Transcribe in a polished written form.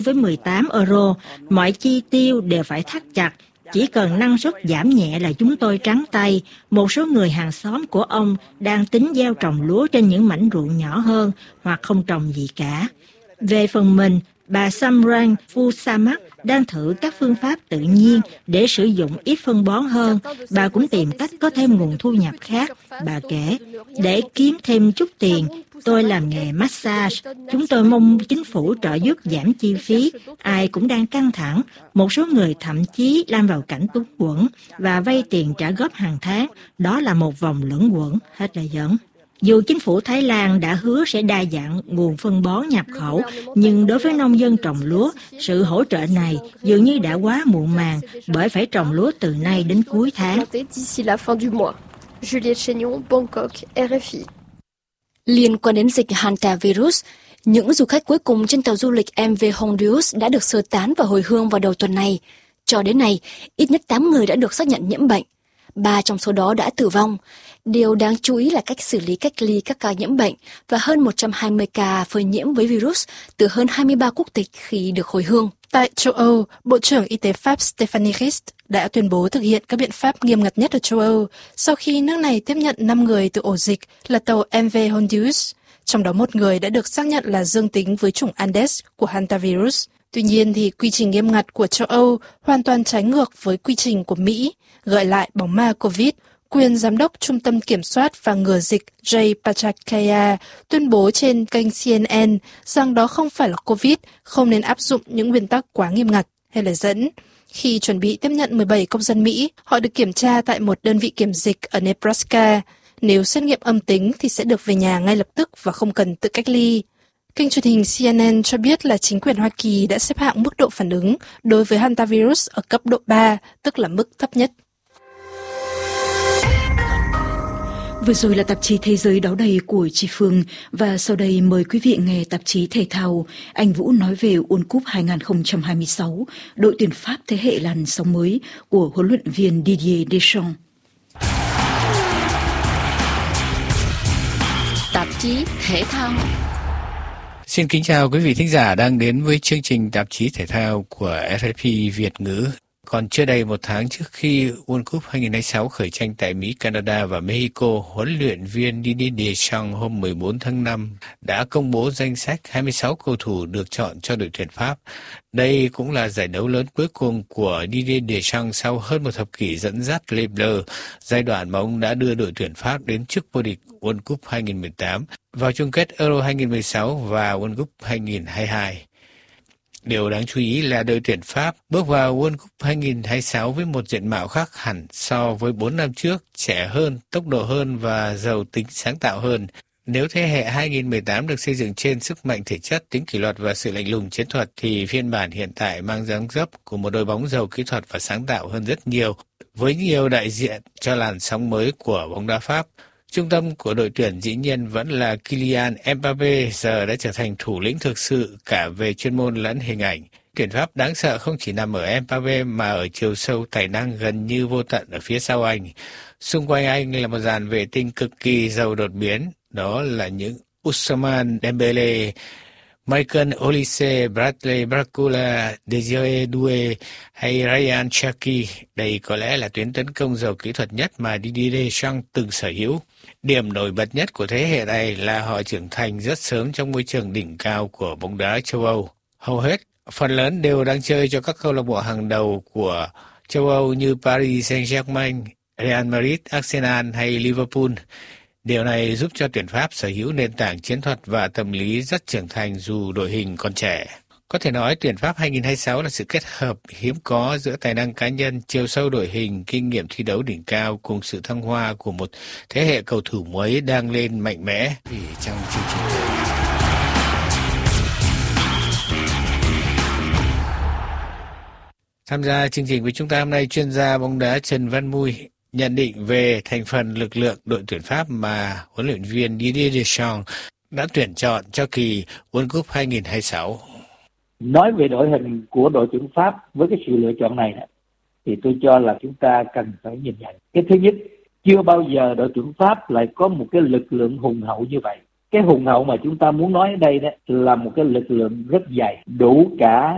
với 18 euro, mọi chi tiêu đều phải thắt chặt. Chỉ cần năng suất giảm nhẹ là chúng tôi trắng tay. Một số người hàng xóm của ông đang tính gieo trồng lúa trên những mảnh ruộng nhỏ hơn hoặc không trồng gì cả. Về phần mình, bà Samran Fusamak đang thử các phương pháp tự nhiên để sử dụng ít phân bón hơn. Bà cũng tìm cách có thêm nguồn thu nhập khác. Bà kể, để kiếm thêm chút tiền, tôi làm nghề massage. Chúng tôi mong chính phủ trợ giúp giảm chi phí. Ai cũng đang căng thẳng. Một số người thậm chí lâm vào cảnh túng quẫn và vay tiền trả góp hàng tháng. Đó là một vòng luẩn quẩn, hết lời dẫn. Dù chính phủ Thái Lan đã hứa sẽ đa dạng nguồn phân bón nhập khẩu, nhưng đối với nông dân trồng lúa, sự hỗ trợ này dường như đã quá muộn màng bởi phải trồng lúa từ nay đến cuối tháng. Liên quan đến dịch hantavirus, những du khách cuối cùng trên tàu du lịch MV Honduras đã được sơ tán và hồi hương vào đầu tuần này. Cho đến nay, ít nhất 8 người đã được xác nhận nhiễm bệnh. 3 trong số đó đã tử vong. Điều đáng chú ý là cách xử lý cách ly các ca nhiễm bệnh và hơn 120 ca phơi nhiễm với virus từ hơn 23 quốc tịch khi được hồi hương. Tại châu Âu, Bộ trưởng Y tế Pháp Stéphanie Rist đã tuyên bố thực hiện các biện pháp nghiêm ngặt nhất ở châu Âu sau khi nước này tiếp nhận 5 người từ ổ dịch là tàu MV Honduras, trong đó một người đã được xác nhận là dương tính với chủng Andes của hantavirus. Tuy nhiên thì quy trình nghiêm ngặt của châu Âu hoàn toàn trái ngược với quy trình của Mỹ, gợi lại bóng ma COVID. Quyền Giám đốc Trung tâm Kiểm soát và Ngừa dịch Jay Pachakaya tuyên bố trên kênh CNN rằng đó không phải là COVID, không nên áp dụng những nguyên tắc quá nghiêm ngặt, hay lời dẫn. Khi chuẩn bị tiếp nhận 17 công dân Mỹ, họ được kiểm tra tại một đơn vị kiểm dịch ở Nebraska. Nếu xét nghiệm âm tính thì sẽ được về nhà ngay lập tức và không cần tự cách ly. Kênh truyền hình CNN cho biết là chính quyền Hoa Kỳ đã xếp hạng mức độ phản ứng đối với hantavirus ở cấp độ 3, tức là mức thấp nhất. Vừa rồi là tạp chí Thế giới đáo đầy của chị Phương, và sau đây mời quý vị nghe tạp chí thể thao. Anh Vũ nói về World Cup 2026, đội tuyển Pháp thế hệ làn sóng mới của huấn luyện viên Didier Deschamps. Tạp chí thể thao. Xin kính chào quý vị thính giả đang đến với chương trình tạp chí thể thao của RFI Việt ngữ. Còn chưa đầy một tháng trước khi World Cup 2026 khởi tranh tại Mỹ, Canada và Mexico, huấn luyện viên Didier Deschamps hôm 14 tháng 5 đã công bố danh sách 26 cầu thủ được chọn cho đội tuyển Pháp. Đây cũng là giải đấu lớn cuối cùng của Didier Deschamps sau hơn một thập kỷ dẫn dắt Les Bleus, giai đoạn mà ông đã đưa đội tuyển Pháp đến chức vô địch World Cup 2018, vào chung kết Euro 2016 và World Cup 2022. Điều đáng chú ý là đội tuyển Pháp bước vào World Cup 2026 với một diện mạo khác hẳn so với 4 năm trước, trẻ hơn, tốc độ hơn và giàu tính sáng tạo hơn. Nếu thế hệ 2018 được xây dựng trên sức mạnh thể chất, tính kỷ luật và sự lạnh lùng chiến thuật, thì phiên bản hiện tại mang dáng dấp của một đội bóng giàu kỹ thuật và sáng tạo hơn rất nhiều, với nhiều đại diện cho làn sóng mới của bóng đá Pháp. Trung tâm của đội tuyển dĩ nhiên vẫn là Kylian Mbappé, giờ đã trở thành thủ lĩnh thực sự cả về chuyên môn lẫn hình ảnh. Tuyển Pháp đáng sợ không chỉ nằm ở Mbappé mà ở chiều sâu tài năng gần như vô tận ở phía sau anh. Xung quanh anh là một dàn vệ tinh cực kỳ giàu đột biến, đó là những Ousmane Dembélé, Michael Olise, Bradley Barcola, Desiré Doué hay Ryan Cherki. Đây có lẽ là tuyến tấn công giàu kỹ thuật nhất mà Didier Deschamps từng sở hữu. Điểm nổi bật nhất của thế hệ này là họ trưởng thành rất sớm trong môi trường đỉnh cao của bóng đá châu Âu. Hầu hết, phần lớn đều đang chơi cho các câu lạc bộ hàng đầu của châu Âu như Paris Saint-Germain, Real Madrid, Arsenal hay Liverpool. Điều này giúp cho tuyển Pháp sở hữu nền tảng chiến thuật và tâm lý rất trưởng thành dù đội hình còn trẻ. Có thể nói tuyển Pháp 2026 là sự kết hợp hiếm có giữa tài năng cá nhân, chiều sâu đội hình, kinh nghiệm thi đấu đỉnh cao cùng sự thăng hoa của một thế hệ cầu thủ mới đang lên mạnh mẽ. Trong chương trình tham gia chương trình với chúng ta hôm nay, chuyên gia bóng đá Trần Văn Mui nhận định về thành phần lực lượng đội tuyển Pháp mà huấn luyện viên Didier Deschamps đã tuyển chọn cho kỳ World Cup 2026. Nói về đội hình của đội tuyển Pháp với cái sự lựa chọn này thì tôi cho là chúng ta cần phải nhìn nhận. Cái thứ nhất, chưa bao giờ đội tuyển Pháp lại có một cái lực lượng hùng hậu như vậy. Cái hùng hậu mà chúng ta muốn nói ở đây đó là một cái lực lượng rất dày, đủ cả